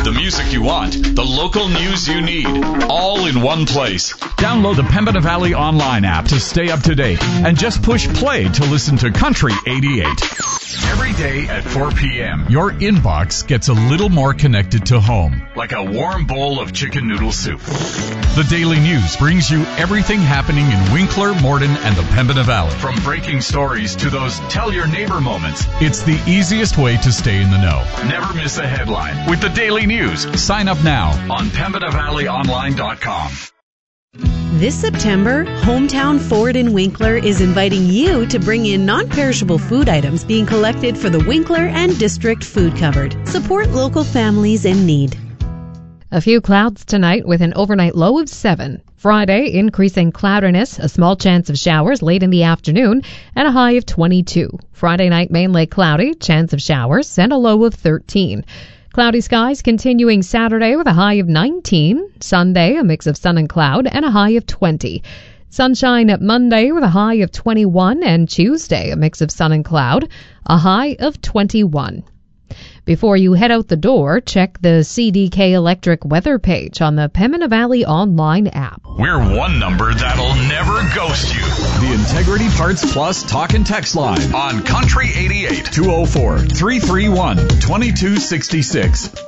The music you want, the local news you need, all in one place. Download the Pembina Valley online app to stay up to date and just push play to listen to Country 88. Every day at 4 p.m., your inbox gets a little more connected to home, like a warm bowl of chicken noodle soup. The Daily News brings you everything happening in Winkler, Morden, and the Pembina Valley. From breaking stories to those tell your neighbor moments, it's the easiest way to stay in the know. Never miss a headline with the Daily News. Sign up now on PembinaValleyOnline.com. This September, Hometown Ford in Winkler is inviting you to bring in non-perishable food items being collected for the Winkler and District Food Cupboard. Support local families in need. A few clouds tonight with an overnight low of 7. Friday, increasing cloudiness, a small chance of showers late in the afternoon, and a high of 22. Friday night, mainly cloudy, chance of showers, and a low of 13. Cloudy skies continuing Saturday with a high of 19. Sunday, a mix of sun and cloud, and a high of 20. Sunshine at Monday with a high of 21, and Tuesday, a mix of sun and cloud, a high of 21. Before you head out the door, check the CDK Electric weather page on the Pembina Valley online app. We're one number that'll never ghost you. The Integrity Parts Plus talk and text line on Country 88 204-331-2266.